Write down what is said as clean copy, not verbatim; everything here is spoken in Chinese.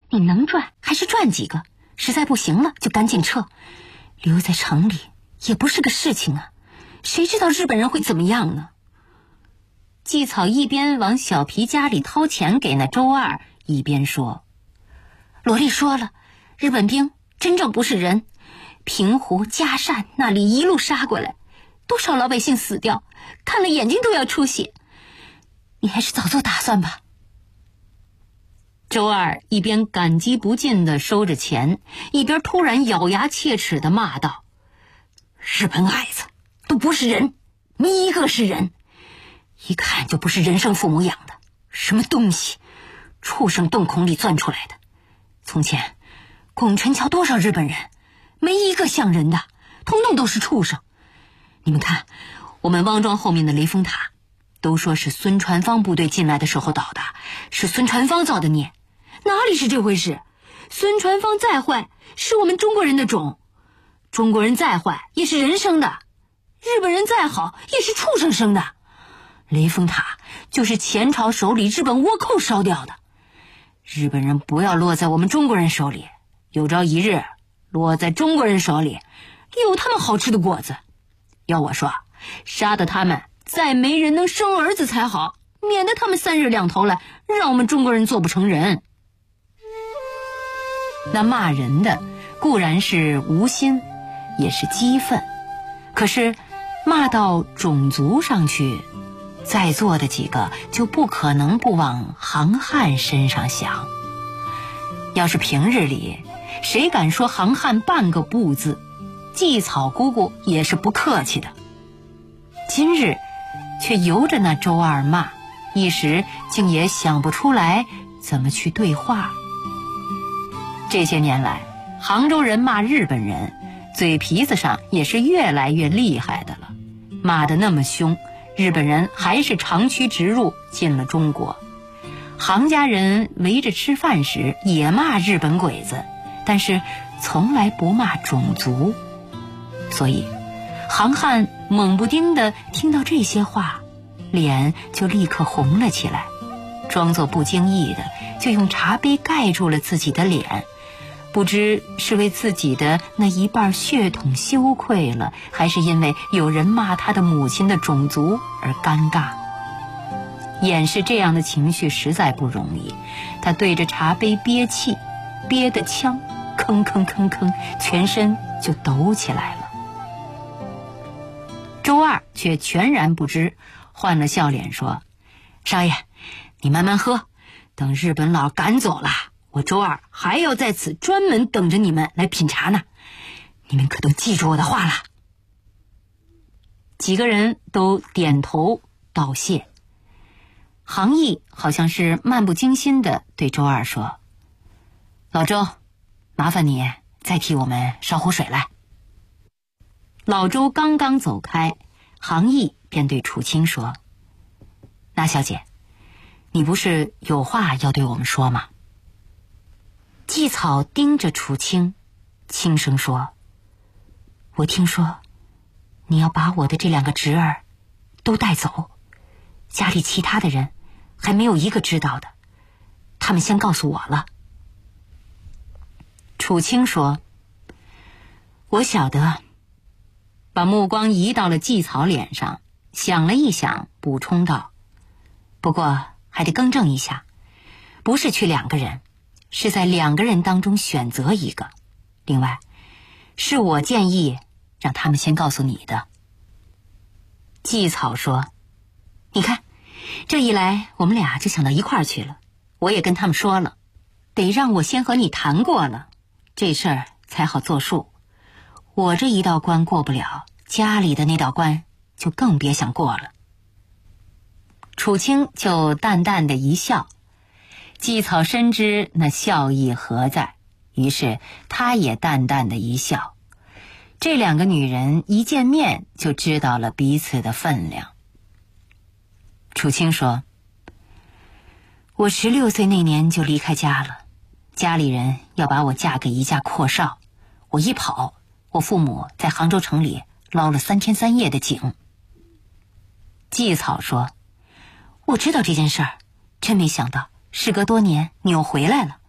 你能赚还是赚几个，实在不行了就赶紧撤，留在城里也不是个事情啊，谁知道日本人会怎么样呢？纪草一边往小皮夹里掏钱给那周二，一边说：罗莉说了，日本兵真正不是人，平湖、嘉善那里一路杀过来，多少老百姓死掉，看了眼睛都要出血，你还是早做打算吧。周二一边感激不尽地收着钱，一边突然咬牙切齿地骂道：日本矮子都不是人，没一个是人，一看就不是人生父母养的，什么东西，畜生洞孔里钻出来的。从前拱辰桥多少日本人，没一个像人的，通通都是畜生。你们看我们汪庄后面的雷峰塔，都说是孙传芳部队进来的时候倒的，是孙传芳造的孽，哪里是这回事？孙传芳再坏是我们中国人的种，中国人再坏也是人生的，日本人再好也是畜生生的。雷峰塔就是前朝手里日本倭寇烧掉的，日本人不要落在我们中国人手里，有朝一日落在中国人手里，有他们好吃的果子。要我说，杀得他们再没人能生儿子才好，免得他们三日两头来，让我们中国人做不成人。那骂人的固然是无心，也是激愤，可是骂到种族上去，在座的几个就不可能不往杭汉身上想。要是平日里谁敢说杭汉半个不字，纪草姑姑也是不客气的。今日却由着那周二骂，一时竟也想不出来怎么去对话。这些年来，杭州人骂日本人，嘴皮子上也是越来越厉害的了，骂得那么凶，日本人还是长驱直入进了中国。杭家人围着吃饭时也骂日本鬼子，但是从来不骂种族。所以杭汉猛不丁地听到这些话，脸就立刻红了起来，装作不经意的就用茶杯盖住了自己的脸，不知是为自己的那一半血统羞愧了，还是因为有人骂他的母亲的种族而尴尬。掩饰这样的情绪实在不容易，他对着茶杯憋气，憋得呛，吭吭吭吭，全身就抖起来了。周二却全然不知，换了笑脸说：少爷，你慢慢喝，等日本佬赶走了，我周二还要在此专门等着你们来品茶呢，你们可都记住我的话了。几个人都点头道谢。杭义好像是漫不经心地对周二说：老周，麻烦你再替我们烧壶水来。老周刚刚走开，杭义便对楚清说：那小姐，你不是有话要对我们说吗？纪草盯着楚清，轻声说：我听说你要把我的这2个侄儿都带走，家里其他的人还没有一个知道的，他们先告诉我了。楚清说：我晓得。把目光移到了纪草脸上，想了一想，补充道：不过还得更正一下，不是去2个人，是在2个人当中选择一个，另外是我建议让他们先告诉你的。纪草说：你看，这一来我们俩就想到一块儿去了，我也跟他们说了，得让我先和你谈过了，这事儿才好作数。我这一道关过不了，家里的那道关就更别想过了。楚清就淡淡的一笑，纪草深知那笑意何在，于是他也淡淡的一笑。这2个女人一见面就知道了彼此的分量。楚清说：我16岁那年就离开家了，家里人要把我嫁给一家阔少，我一跑，我父母在杭州城里捞了3天3夜的井。纪草说：我知道这件事儿，真没想到事隔多年你又回来了。